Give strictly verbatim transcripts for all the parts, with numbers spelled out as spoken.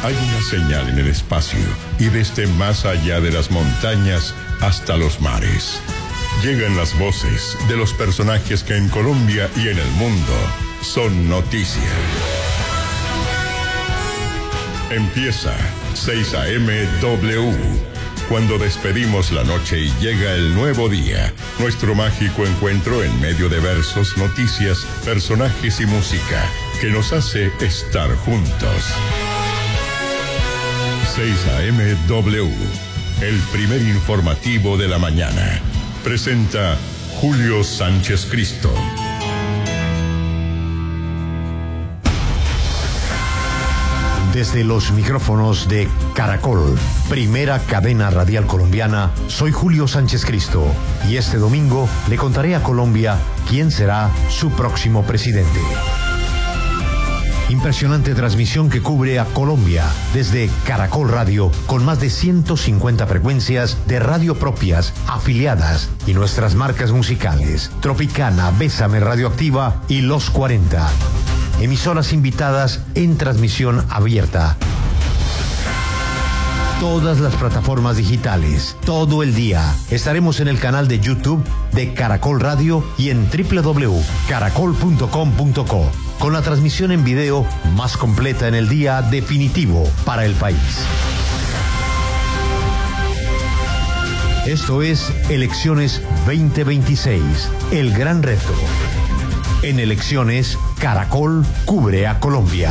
Hay una señal en el espacio y desde más allá de las montañas hasta los mares. Llegan las voces de los personajes que en Colombia y en el mundo son noticia. Empieza seis A M W. Cuando despedimos la noche y llega el nuevo día, nuestro mágico encuentro en medio de versos, noticias, personajes y música que nos hace estar juntos. seis A M W, el primer informativo de la mañana. Presenta Julio Sánchez Cristo. Desde los micrófonos de Caracol, primera cadena radial colombiana, soy Julio Sánchez Cristo y este domingo le contaré a Colombia quién será su próximo presidente. Impresionante transmisión que cubre a Colombia desde Caracol Radio con más de ciento cincuenta frecuencias de radio propias, afiliadas y nuestras marcas musicales, Tropicana, Bésame Radioactiva y Los cuarenta. Emisoras invitadas en transmisión abierta. Todas las plataformas digitales, todo el día. Estaremos en el canal de YouTube de Caracol Radio y en doble u doble u doble u punto caracol punto com punto co, con la transmisión en video más completa en el día definitivo para el país. Esto es Elecciones veinte veintiséis, el gran reto. En Elecciones, Caracol cubre a Colombia.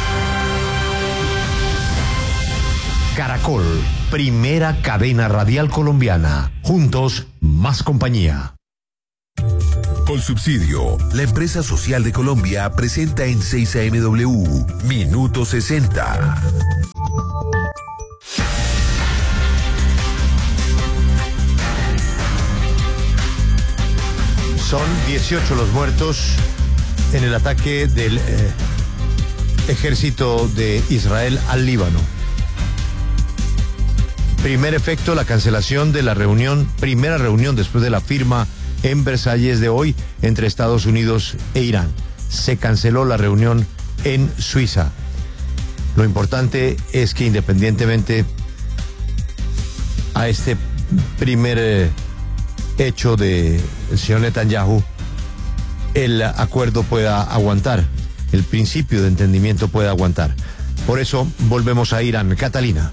Caracol, primera cadena radial colombiana. Juntos, más compañía. Colsubsidio, la empresa social de Colombia, presenta en seis A M W, Minuto sesenta. Son dieciocho los muertos en el ataque del eh, ejército de Israel al Líbano. Primer efecto, la cancelación de la reunión, primera reunión después de la firma en Versalles de hoy entre Estados Unidos e Irán. Se canceló la reunión en Suiza. Lo importante es que independientemente a este primer eh, hecho del señor Netanyahu, el acuerdo pueda aguantar, el principio de entendimiento pueda aguantar. Por eso volvemos a Irán. Catalina.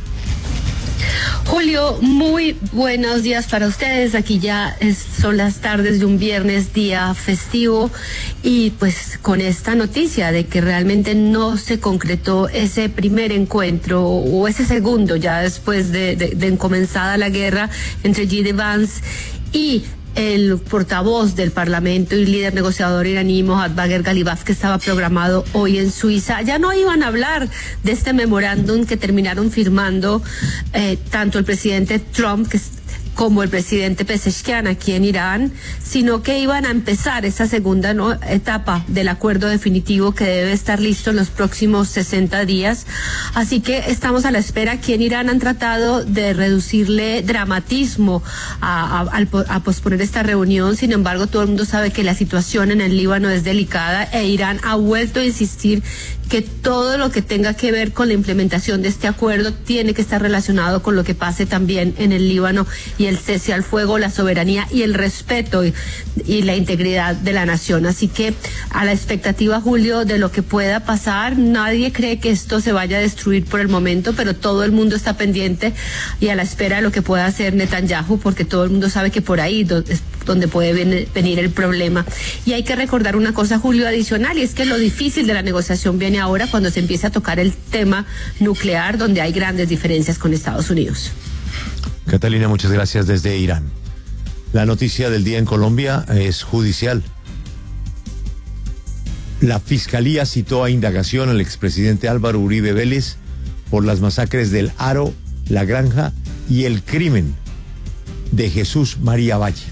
Julio, muy buenos días para ustedes. Aquí ya es, son las tardes de un viernes, día festivo, y pues con esta noticia de que realmente no se concretó ese primer encuentro o ese segundo ya después de, de, de comenzada la guerra entre J D. Vance y el portavoz del Parlamento y líder negociador iraní Mohammad Bagher Ghalibaf, que estaba programado hoy en Suiza. Ya no iban a hablar de este memorándum que terminaron firmando eh, tanto el presidente Trump que como el presidente Pezeshkian aquí en Irán, sino que iban a empezar esa segunda ¿no? etapa del acuerdo definitivo que debe estar listo en los próximos sesenta días. Así que estamos a la espera. Aquí en Irán han tratado de reducirle dramatismo a, a, a posponer esta reunión. Sin embargo, todo el mundo sabe que la situación en el Líbano es delicada e Irán ha vuelto a insistir que todo lo que tenga que ver con la implementación de este acuerdo tiene que estar relacionado con lo que pase también en el Líbano y el cese al fuego, la soberanía y el respeto y, y la integridad de la nación. Así que a la expectativa, Julio, de lo que pueda pasar, nadie cree que esto se vaya a destruir por el momento, pero todo el mundo está pendiente y a la espera de lo que pueda hacer Netanyahu, porque todo el mundo sabe que por ahí es donde puede venir el problema. Y hay que recordar una cosa, Julio, adicional, y es que lo difícil de la negociación viene ahora cuando se empieza a tocar el tema nuclear, donde hay grandes diferencias con Estados Unidos. Catalina, muchas gracias desde Irán. La noticia del día en Colombia es judicial. La Fiscalía citó a indagación al expresidente Álvaro Uribe Vélez por las masacres del Aro, La Granja y el crimen de Jesús María Valle.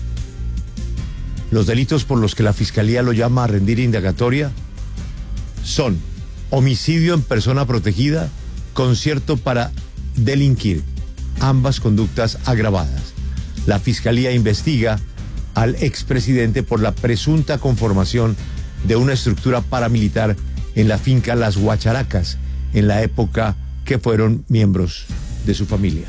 Los delitos por los que la Fiscalía lo llama a rendir indagatoria son homicidio en persona protegida, concierto para delinquir, ambas conductas agravadas. La Fiscalía investiga al expresidente por la presunta conformación de una estructura paramilitar en la finca Las Guacharacas, en la época que fueron miembros de su familia.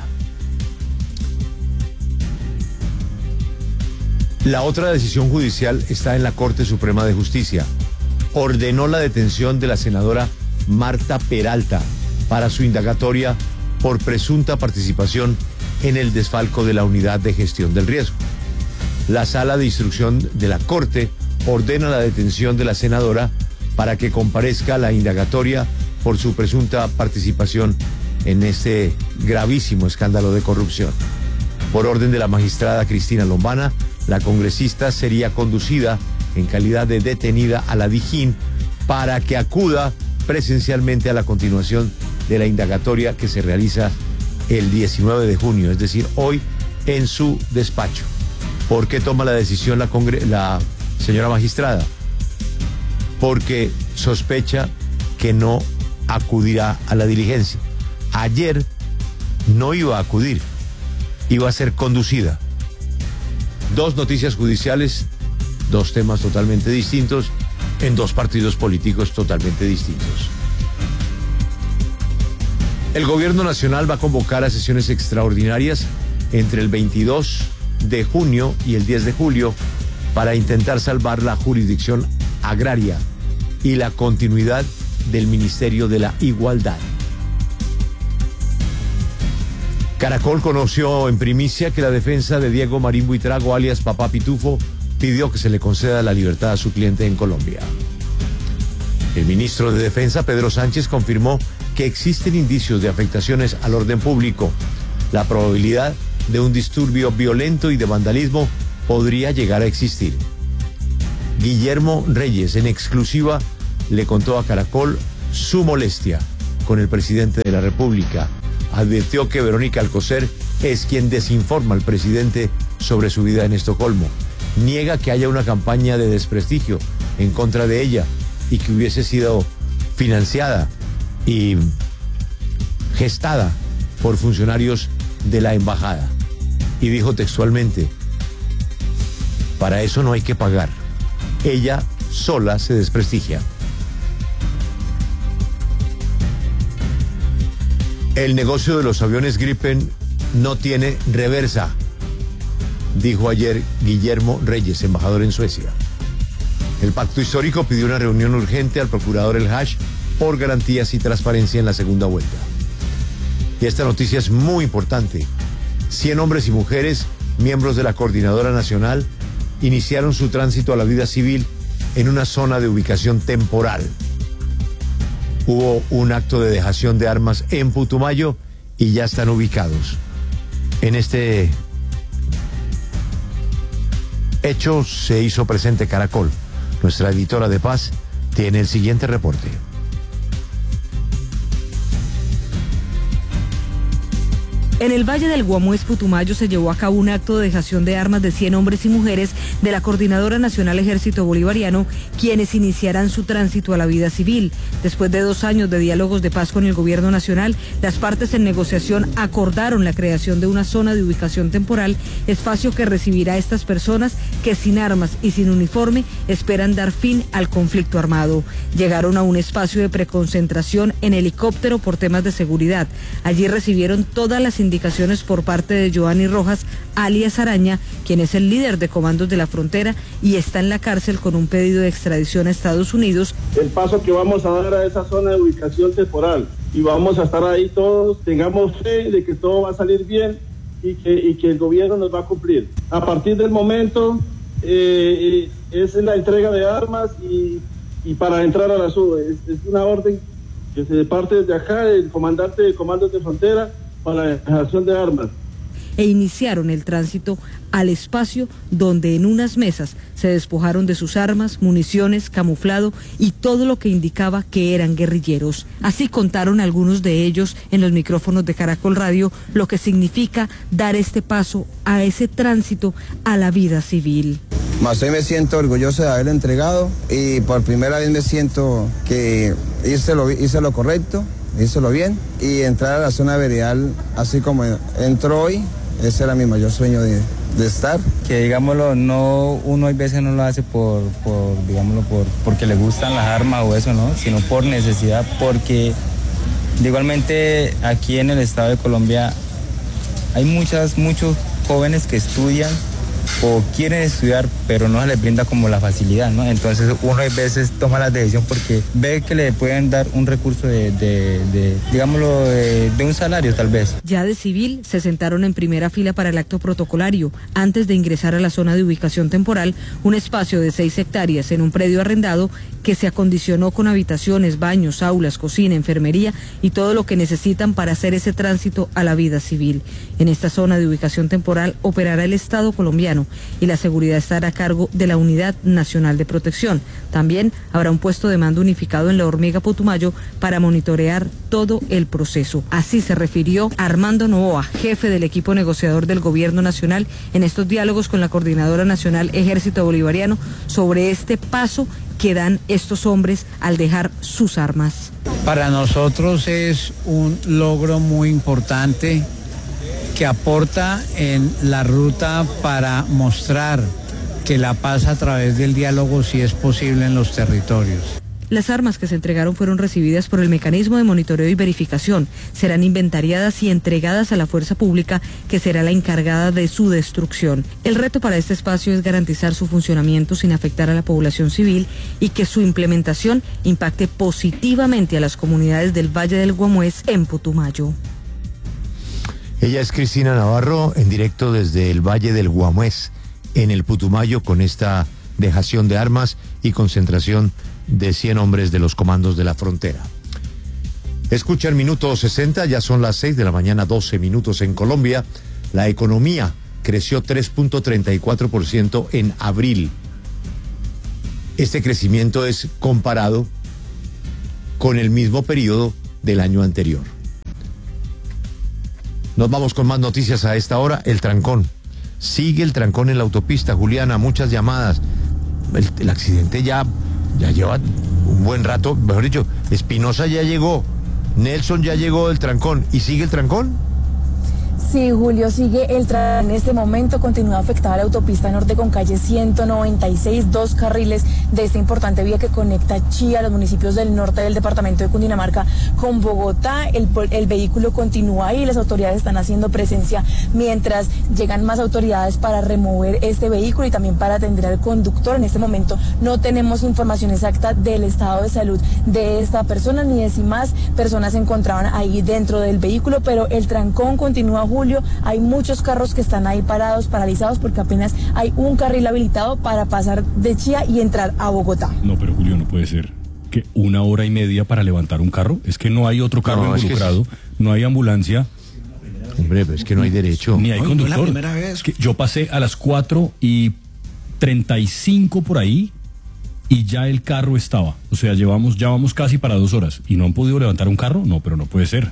La otra decisión judicial está en la Corte Suprema de Justicia. Ordenó la detención de la senadora Marta Peralta para su indagatoria por presunta participación en el desfalco de la Unidad de Gestión del Riesgo. La Sala de Instrucción de la Corte ordena la detención de la senadora para que comparezca a la indagatoria por su presunta participación en este gravísimo escándalo de corrupción. Por orden de la magistrada Cristina Lombana, la congresista sería conducida en calidad de detenida a la Dijín para que acuda presencialmente a la continuación de la indagatoria que se realiza el diecinueve de junio, es decir, hoy, en su despacho. ¿Por qué toma la decisión la, congre- la señora magistrada? Porque sospecha que no acudirá a la diligencia. Ayer no iba a acudir, iba a ser conducida. Dos noticias judiciales, dos temas totalmente distintos, en dos partidos políticos totalmente distintos. El gobierno nacional va a convocar a sesiones extraordinarias entre el veintidós de junio y el diez de julio para intentar salvar la jurisdicción agraria y la continuidad del Ministerio de la Igualdad. Caracol conoció en primicia que la defensa de Diego Marín Buitrago, alias Papá Pitufo, pidió que se le conceda la libertad a su cliente en Colombia. El ministro de Defensa, Pedro Sánchez, confirmó que existen indicios de afectaciones al orden público. La probabilidad de un disturbio violento y de vandalismo podría llegar a existir. Guillermo Reyes, en exclusiva, le contó a Caracol su molestia con el presidente de la República. Advirtió que Verónica Alcocer es quien desinforma al presidente sobre su vida en Estocolmo. Niega que haya una campaña de desprestigio en contra de ella y que hubiese sido financiada y gestada por funcionarios de la embajada. Y dijo textualmente: para eso no hay que pagar. Ella sola se desprestigia. El negocio de los aviones Gripen no tiene reversa, dijo ayer Guillermo Reyes, embajador en Suecia. El Pacto Histórico pidió una reunión urgente al procurador El Hash por garantías y transparencia en la segunda vuelta. Y esta noticia es muy importante. cien hombres y mujeres, miembros de la Coordinadora Nacional, iniciaron su tránsito a la vida civil en una zona de ubicación temporal. Hubo un acto de dejación de armas en Putumayo y ya están ubicados. En este hecho se hizo presente Caracol. Nuestra editora de paz tiene el siguiente reporte. En el Valle del Guamués, Putumayo, se llevó a cabo un acto de dejación de armas de cien hombres y mujeres de la Coordinadora Nacional Ejército Bolivariano, quienes iniciarán su tránsito a la vida civil. Después de dos años de diálogos de paz con el gobierno nacional, las partes en negociación acordaron la creación de una zona de ubicación temporal, espacio que recibirá a estas personas que sin armas y sin uniforme esperan dar fin al conflicto armado. Llegaron a un espacio de preconcentración en helicóptero por temas de seguridad. Allí recibieron todas las indicaciones por parte de Joanny Rojas, alias Araña, quien es el líder de comandos de la frontera y está en la cárcel con un pedido de extradición a Estados Unidos. El paso que vamos a dar a esa zona de ubicación temporal, y vamos a estar ahí todos, tengamos fe de que todo va a salir bien y que, y que el gobierno nos va a cumplir. A partir del momento eh, es la entrega de armas y, y para entrar a la S U B. Es, es una orden que se parte desde acá, el comandante de comandos de frontera, para la dejación de armas. E iniciaron el tránsito al espacio donde en unas mesas se despojaron de sus armas, municiones, camuflado y todo lo que indicaba que eran guerrilleros. Así contaron algunos de ellos en los micrófonos de Caracol Radio lo que significa dar este paso a ese tránsito a la vida civil. Más hoy me siento orgulloso de haberlo entregado y por primera vez me siento que hice lo, hice lo correcto, hice lo bien, y entrar a la zona veredal así como entró hoy, ese era mi mayor sueño de, de estar. Que digámoslo, no, uno a veces no lo hace por, por digámoslo, por, porque le gustan las armas o eso, ¿no? Sino por necesidad, porque De igualmente, aquí en el estado de Colombia hay muchas, muchos jóvenes que estudian o quieren estudiar, pero no se les brinda como la facilidad, ¿no? Entonces uno a veces toma la decisión porque ve que le pueden dar un recurso de, de, de digámoslo, de, de un salario tal vez. Ya de civil se sentaron en primera fila para el acto protocolario, antes de ingresar a la zona de ubicación temporal, un espacio de seis hectáreas en un predio arrendado que se acondicionó con habitaciones, baños, aulas, cocina, enfermería y todo lo que necesitan para hacer ese tránsito a la vida civil. En esta zona de ubicación temporal operará el Estado colombiano y la seguridad estará a cargo de la Unidad Nacional de Protección. También habrá un puesto de mando unificado en La Hormiga, Putumayo, para monitorear todo el proceso. Así se refirió Armando Novoa, jefe del equipo negociador del Gobierno Nacional, en estos diálogos con la Coordinadora Nacional Ejército Bolivariano sobre este paso que dan estos hombres al dejar sus armas. Para nosotros es un logro muy importante que aporta en la ruta para mostrar que la paz a través del diálogo sí es posible en los territorios. Las armas que se entregaron fueron recibidas por el mecanismo de monitoreo y verificación. Serán inventariadas y entregadas a la fuerza pública, que será la encargada de su destrucción. El reto para este espacio es garantizar su funcionamiento sin afectar a la población civil y que su implementación impacte positivamente a las comunidades del Valle del Guamués en Putumayo. Ella es Cristina Navarro, en directo desde el Valle del Guamués, en el Putumayo, con esta dejación de armas y concentración de cien hombres de los comandos de la frontera. Escucha el minuto sesenta, ya son las seis de la mañana, doce minutos en Colombia. La economía creció tres punto treinta y cuatro por ciento en abril. Este crecimiento es comparado con el mismo periodo del año anterior. Nos vamos con más noticias a esta hora. El trancón. Sigue el trancón en la autopista, Juliana, muchas llamadas. El, el accidente ya, ya lleva un buen rato, mejor dicho, Espinosa ya llegó, Nelson ya llegó del trancón, ¿y sigue el trancón? Sí, Julio, sigue el trancón. En este momento continúa afectada la autopista norte con calle ciento noventa y seis, dos carriles de esta importante vía que conecta Chía, los municipios del norte del departamento de Cundinamarca, con Bogotá. El, el vehículo continúa ahí, las autoridades están haciendo presencia mientras llegan más autoridades para remover este vehículo y también para atender al conductor. En este momento no tenemos información exacta del estado de salud de esta persona, ni de si más personas se encontraban ahí dentro del vehículo, pero el trancón continúa, Julio. Hay muchos carros que están ahí parados, paralizados, porque apenas hay un carril habilitado para pasar de Chía y entrar a Bogotá. No, pero Julio, no puede ser que una hora y media para levantar un carro. Es que no hay otro carro no, involucrado, es que es... no hay ambulancia. Hombre, pues es que no hay derecho. Ni hay no, conductor. No es la primera vez. Es que yo pasé a las cuatro y treinta y cinco por ahí y ya el carro estaba. O sea, llevamos, ya vamos casi para dos horas y no han podido levantar un carro. No, pero no puede ser.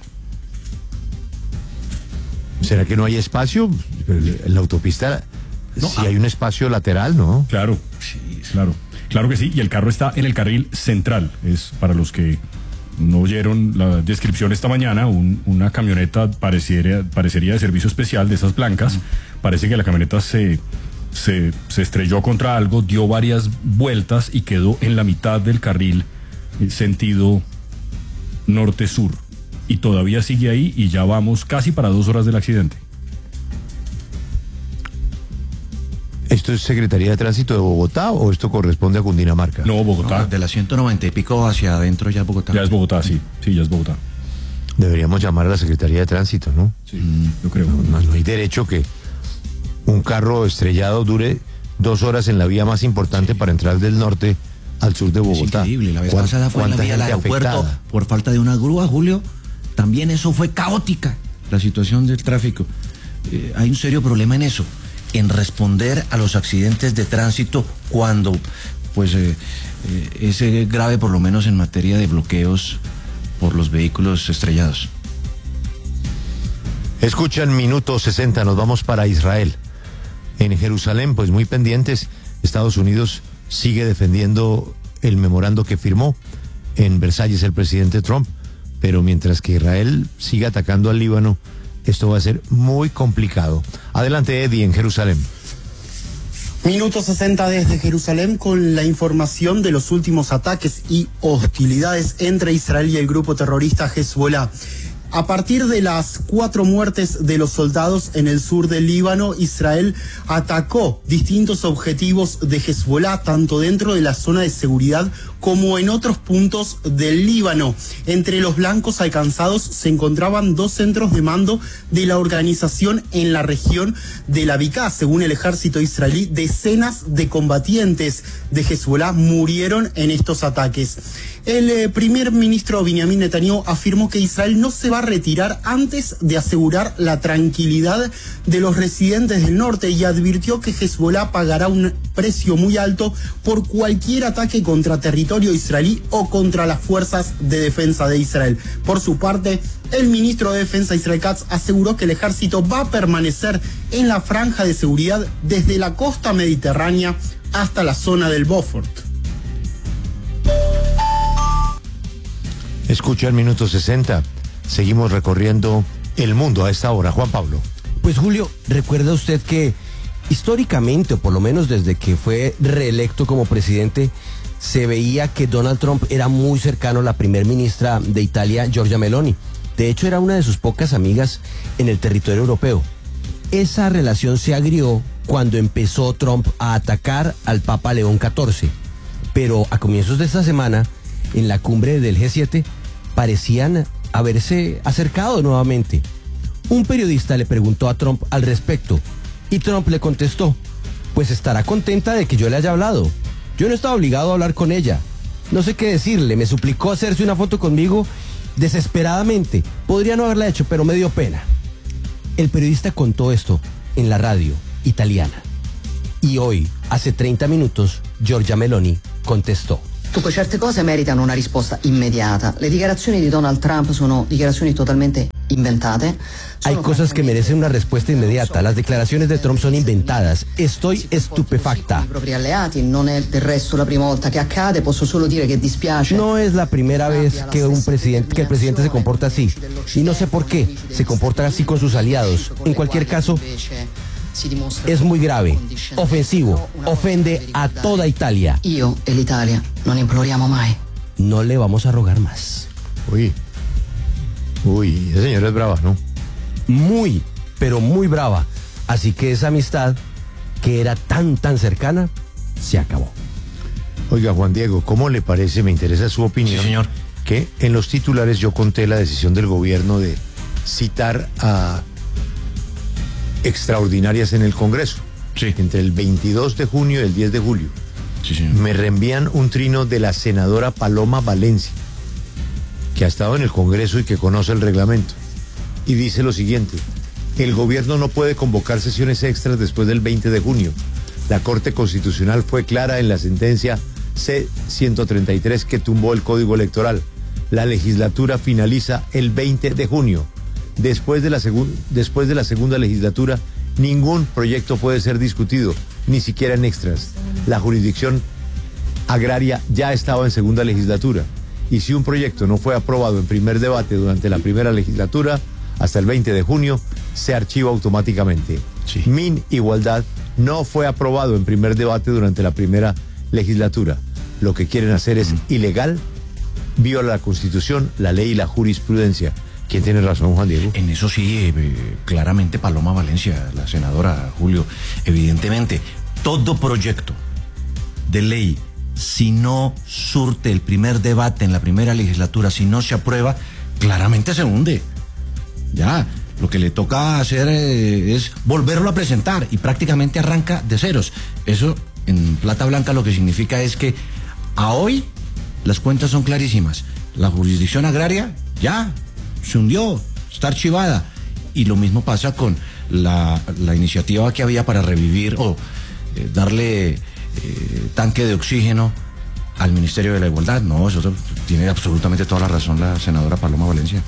¿Será que no hay espacio? En la autopista, no, si ah, hay un espacio lateral, ¿no? Claro, sí, claro. Claro que sí, y el carro está en el carril central. Es para los que no oyeron la descripción esta mañana, un, una camioneta pareciera, parecería de servicio especial, de esas blancas. Uh-huh. Parece que la camioneta se, se, se estrelló contra algo, dio varias vueltas y quedó en la mitad del carril, sentido norte-sur. Y todavía sigue ahí y ya vamos casi para dos horas del accidente. ¿Esto es Secretaría de Tránsito de Bogotá o esto corresponde a Cundinamarca? No, Bogotá. No, de la ciento noventa y pico hacia adentro ya es Bogotá. Ya es Bogotá, sí. Sí, ya es Bogotá. Deberíamos llamar a la Secretaría de Tránsito, ¿no? Sí, yo creo. No, no hay derecho que un carro estrellado dure dos horas en la vía más importante sí. para entrar del norte al sur de Bogotá. Es increíble. La vez pasada fue en la vía del aeropuerto afectada? Por falta de una grúa, Julio. También eso fue caótica, la situación del tráfico. Eh, hay un serio problema en eso, en responder a los accidentes de tránsito cuando pues eh, eh, es grave, por lo menos en materia de bloqueos por los vehículos estrellados. Escuchan minuto sesenta, nos vamos para Israel. En Jerusalén, pues muy pendientes, Estados Unidos sigue defendiendo el memorando que firmó en Versalles el presidente Trump. Pero mientras que Israel siga atacando al Líbano, esto va a ser muy complicado. Adelante, Eddie, en Jerusalén. Minuto sesenta desde Jerusalén con la información de los últimos ataques y hostilidades entre Israel y el grupo terrorista Hezbollah. A partir de las cuatro muertes de los soldados en el sur del Líbano, Israel atacó distintos objetivos de Hezbollah, tanto dentro de la zona de seguridad como en otros puntos del Líbano. Entre los blancos alcanzados se encontraban dos centros de mando de la organización en la región de la Bicá. Según el ejército israelí, decenas de combatientes de Hezbollah murieron en estos ataques. El eh, primer ministro Benjamin Netanyahu afirmó que Israel no se va a retirar antes de asegurar la tranquilidad de los residentes del norte y advirtió que Hezbollah pagará un precio muy alto por cualquier ataque contra territorio israelí o contra las fuerzas de defensa de Israel. Por su parte, el ministro de Defensa Israel Katz aseguró que el ejército va a permanecer en la franja de seguridad desde la costa mediterránea hasta la zona del Beaufort. Escucha el minuto sesenta. Seguimos recorriendo el mundo a esta hora. Juan Pablo. Pues Julio, ¿recuerda usted que históricamente, o por lo menos desde que fue reelecto como presidente, se veía que Donald Trump era muy cercano a la primer ministra de Italia, Giorgia Meloni? De hecho, era una de sus pocas amigas en el territorio europeo. Esa relación se agrió cuando empezó Trump a atacar al Papa León catorce. Pero a comienzos de esta semana, en la cumbre del G siete, parecían haberse acercado nuevamente. Un periodista le preguntó a Trump al respecto y Trump le contestó: pues estará contenta de que yo le haya hablado. Yo no estaba obligado a hablar con ella. No sé qué decirle, me suplicó hacerse una foto conmigo desesperadamente. Podría no haberla hecho, pero me dio pena. El periodista contó esto en la radio italiana. Y hoy, hace treinta minutos, Giorgia Meloni contestó. Dunque, certe cose meritano una risposta immediata. Le dichiarazioni di Donald Trump sono dichiarazioni totalmente inventate. Hay cosas que merecen una respuesta inmediata. Las declaraciones de Trump son inventadas. Estoy estupefacta. I propri alleati, non è del resto la prima volta che accade, posso solo dire che dispiace. No es la primera vez que un presidente, que el presidente se comporta así. Y no sé por qué se comporta así con sus aliados. En cualquier caso, es muy grave, ofensivo, ofende a toda Italia. Io e l'Italia non imploriamo mai. No le vamos a rogar más. Uy, uy, esa señora es brava, ¿no? Muy, pero muy brava. Así que esa amistad, que era tan, tan cercana, se acabó. Oiga, Juan Diego, ¿cómo le parece? Me interesa su opinión. Sí, señor. Que en los titulares yo conté la decisión del gobierno de citar a extraordinarias en el Congreso. Sí. Entre el veintidós de junio y el diez de julio. Sí, señor. Me reenvían un trino de la senadora Paloma Valencia, que ha estado en el Congreso y que conoce el reglamento. Y dice lo siguiente: el gobierno no puede convocar sesiones extras después del veinte de junio. La Corte Constitucional fue clara en la sentencia C ciento treinta y tres que tumbó el Código Electoral. La legislatura finaliza el veinte de junio. Después de la segu- después de la segunda legislatura, ningún proyecto puede ser discutido, ni siquiera en extras. La jurisdicción agraria ya estaba en segunda legislatura. Y si un proyecto no fue aprobado en primer debate durante la primera legislatura, hasta el veinte de junio, se archiva automáticamente. Sí. Min Igualdad no fue aprobado en primer debate durante la primera legislatura. Lo que quieren hacer es mm. ilegal, viola la Constitución, la ley y la jurisprudencia. ¿Quién tiene razón, Juan Diego? En eso sí, eh, claramente Paloma Valencia, la senadora, Julio. Evidentemente, todo proyecto de ley, si no surte el primer debate en la primera legislatura, si no se aprueba, claramente se hunde. Ya, lo que le toca hacer eh, es volverlo a presentar y prácticamente arranca de ceros. Eso, en plata blanca, lo que significa es que a hoy las cuentas son clarísimas. La jurisdicción agraria ya se hundió, está archivada. Y lo mismo pasa con la, la iniciativa que había para revivir o eh, darle eh, tanque de oxígeno al Ministerio de la Igualdad. No, eso tiene absolutamente toda la razón la senadora Paloma Valencia.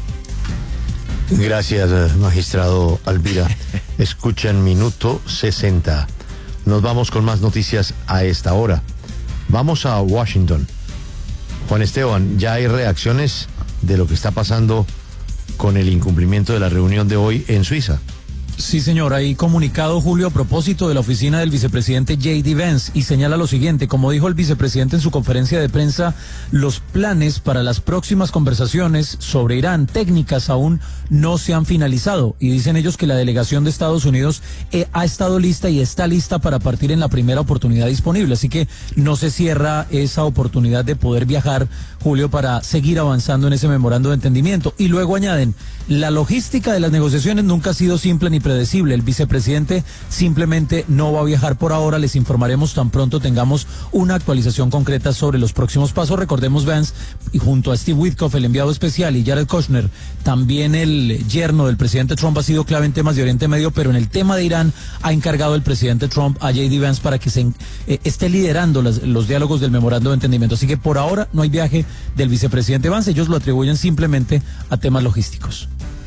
Gracias, magistrado Alvira. Escuchan minuto sesenta. Nos vamos con más noticias a esta hora. Vamos a Washington. Juan Esteban, ya hay reacciones de lo que está pasando con el incumplimiento de la reunión de hoy en Suiza. Sí, señor, hay comunicado, Julio, a propósito de la oficina del vicepresidente J D Vance, y señala lo siguiente: como dijo el vicepresidente en su conferencia de prensa, los planes para las próximas conversaciones sobre Irán técnicas aún no se han finalizado, y dicen ellos que la delegación de Estados Unidos eh, ha estado lista y está lista para partir en la primera oportunidad disponible, así que no se cierra esa oportunidad de poder viajar, Julio, para seguir avanzando en ese memorando de entendimiento. Y luego añaden, la logística de las negociaciones nunca ha sido simple ni predecible. El vicepresidente simplemente no va a viajar por ahora. Les informaremos tan pronto tengamos una actualización concreta sobre los próximos pasos. Recordemos, Vance, y junto a Steve Witkoff, el enviado especial, y Jared Kushner, también el yerno del presidente Trump, ha sido clave en temas de Oriente Medio, pero en el tema de Irán ha encargado el presidente Trump a J D Vance para que se eh, esté liderando las, los diálogos del memorando de entendimiento. Así que por ahora no hay viaje del vicepresidente Vance. Ellos lo atribuyen simplemente a temas logísticos.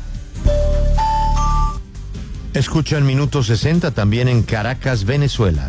Escuchan Minuto sesenta también en Caracas, Venezuela.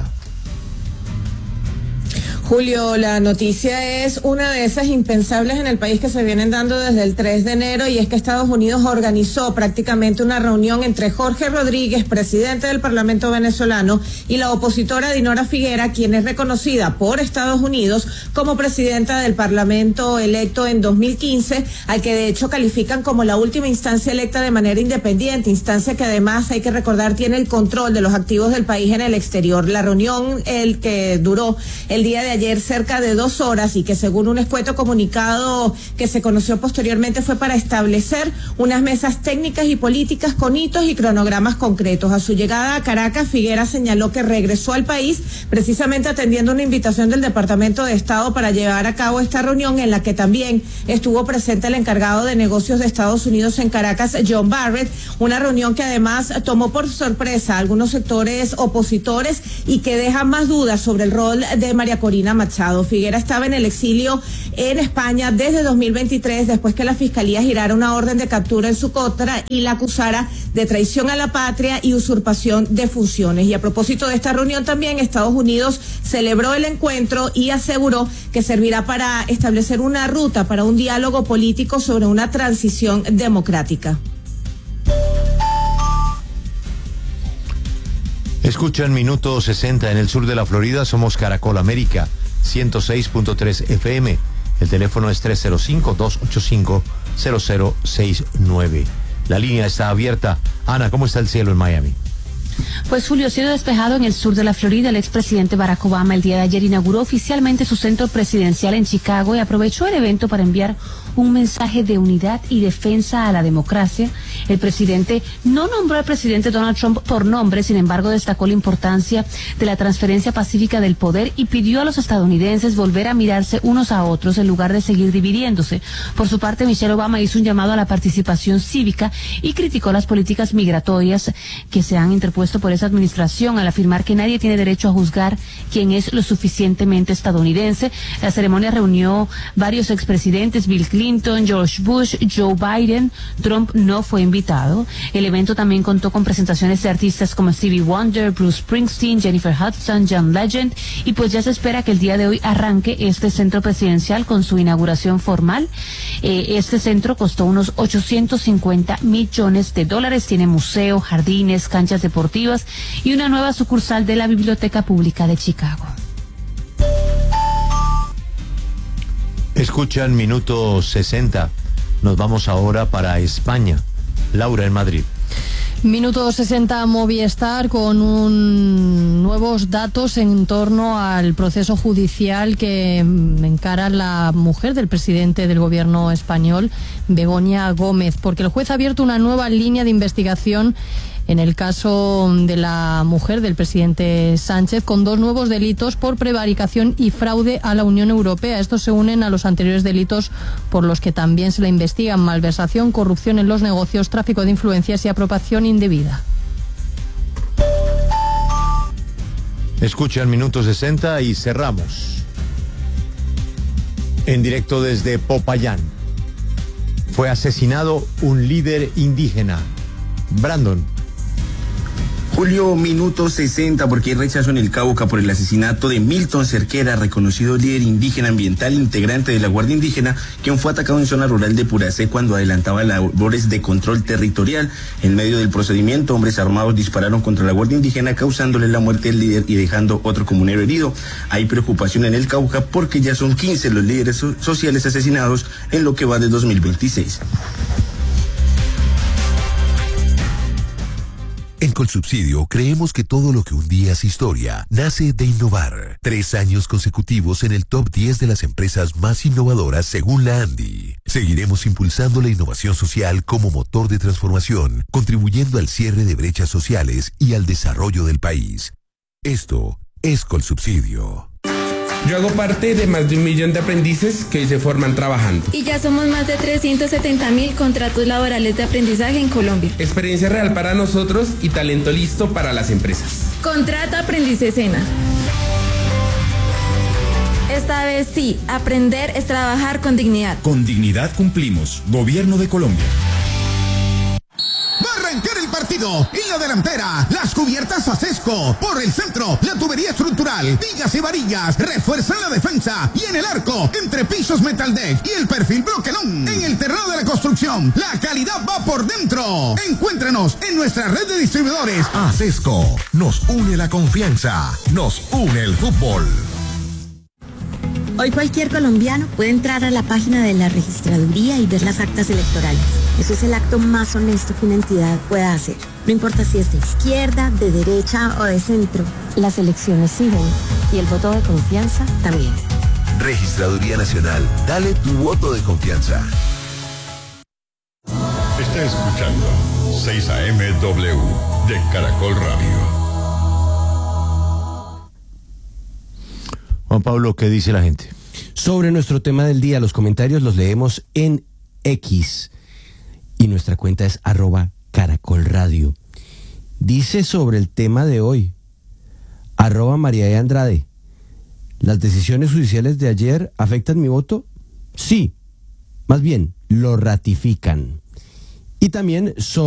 Julio, la noticia es una de esas impensables en el país que se vienen dando desde el tres de enero, y es que Estados Unidos organizó prácticamente una reunión entre Jorge Rodríguez, presidente del Parlamento venezolano, y la opositora Dinora Figuera, quien es reconocida por Estados Unidos como presidenta del Parlamento electo en dos mil quince, al que de hecho califican como la última instancia electa de manera independiente, instancia que además, hay que recordar, tiene el control de los activos del país en el exterior. La reunión, el que duró el día de ayer cerca de dos horas, y que según un escueto comunicado que se conoció posteriormente fue para establecer unas mesas técnicas y políticas con hitos y cronogramas concretos. A su llegada a Caracas, Figuera señaló que regresó al país precisamente atendiendo una invitación del Departamento de Estado para llevar a cabo esta reunión, en la que también estuvo presente el encargado de negocios de Estados Unidos en Caracas, John Barrett, una reunión que además tomó por sorpresa a algunos sectores opositores y que deja más dudas sobre el rol de María Corina Machado. Figuera estaba en el exilio en España desde dos mil veintitrés, después que la Fiscalía girara una orden de captura en su contra y la acusara de traición a la patria y usurpación de funciones. Y a propósito de esta reunión también, Estados Unidos celebró el encuentro y aseguró que servirá para establecer una ruta para un diálogo político sobre una transición democrática. Escuchan Minuto sesenta en el sur de la Florida. Somos Caracol América, ciento seis punto tres F M. El teléfono es tres cero cinco, dos ocho cinco, cero cero seis nueve. La línea está abierta. Ana, ¿cómo está el cielo en Miami? Pues Julio, cielo despejado en el sur de la Florida. El expresidente Barack Obama el día de ayer inauguró oficialmente su centro presidencial en Chicago y aprovechó el evento para enviar un mensaje de unidad y defensa a la democracia. El presidente no nombró al presidente Donald Trump por nombre, sin embargo destacó la importancia de la transferencia pacífica del poder y pidió a los estadounidenses volver a mirarse unos a otros en lugar de seguir dividiéndose. Por su parte, Michelle Obama hizo un llamado a la participación cívica y criticó las políticas migratorias que se han interpuesto por esa administración, al afirmar que nadie tiene derecho a juzgar quién es lo suficientemente estadounidense. La ceremonia reunió varios expresidentes: Bill Clinton, George Bush, Joe Biden. Trump no fue invitado. El evento también contó con presentaciones de artistas como Stevie Wonder, Bruce Springsteen, Jennifer Hudson, John Legend, y pues ya se espera que el día de hoy arranque este centro presidencial con su inauguración formal. Eh, este centro costó unos ochocientos cincuenta millones de dólares, tiene museo, jardines, canchas deportivas y una nueva sucursal de la Biblioteca Pública de Chicago. Escuchan Minuto sesenta. Nos vamos ahora para España. Laura, en Madrid. Minuto sesenta Movistar con un, nuevos datos en torno al proceso judicial que encara la mujer del presidente del gobierno español, Begoña Gómez, porque el juez ha abierto una nueva línea de investigación en el caso de la mujer del presidente Sánchez, con dos nuevos delitos por prevaricación y fraude a la Unión Europea. Estos se unen a los anteriores delitos por los que también se le investigan: malversación, corrupción en los negocios, tráfico de influencias y apropiación indebida. Escuchan Minuto sesenta y cerramos. En directo desde Popayán. Fue asesinado un líder indígena. Brandon. Julio, minuto sesenta, porque hay rechazo en el Cauca por el asesinato de Milton Cerquera, reconocido líder indígena ambiental, integrante de la Guardia Indígena, quien fue atacado en zona rural de Puracé cuando adelantaba labores de control territorial. En medio del procedimiento, hombres armados dispararon contra la Guardia Indígena, causándole la muerte al líder y dejando otro comunero herido. Hay preocupación en el Cauca porque ya son quince los líderes so- sociales asesinados en lo que va de dos mil veintiséis. En Colsubsidio creemos que todo lo que un día es historia nace de innovar. Tres años consecutivos en el top diez de las empresas más innovadoras según la ANDI. Seguiremos impulsando la innovación social como motor de transformación, contribuyendo al cierre de brechas sociales y al desarrollo del país. Esto es Colsubsidio. Yo hago parte de más de un millón de aprendices que hoy se forman trabajando. Y ya somos más de trescientos setenta mil contratos laborales de aprendizaje en Colombia. Experiencia real para nosotros y talento listo para las empresas. Contrata Aprendiz Sena. Esta vez sí, aprender es trabajar con dignidad. Con dignidad cumplimos. Gobierno de Colombia. Va a arrancar el partido. En la delantera, las cubiertas Acesco. Por el centro, la tubería estructural, vigas y varillas. Refuerzan la defensa. Y en el arco, entre pisos Metaldeck y el perfil Bloquelón. En el terreno de la construcción, la calidad va por dentro. Encuéntranos en nuestra red de distribuidores. Acesco. Nos une la confianza. Nos une el fútbol. Hoy cualquier colombiano puede entrar a la página de la registraduría y ver las actas electorales. Eso es el acto más honesto que una entidad pueda hacer. No importa si es de izquierda, de derecha o de centro. Las elecciones siguen y el voto de confianza también. Registraduría Nacional. Dale tu voto de confianza. Está escuchando seis A M W de Caracol Radio. Juan Pablo, ¿qué dice la gente? Sobre nuestro tema del día, los comentarios los leemos en X y nuestra cuenta es arroba Caracol Radio. Dice sobre el tema de hoy, arroba María de Andrade, ¿las decisiones judiciales de ayer afectan mi voto? Sí, más bien, lo ratifican. Y también sobre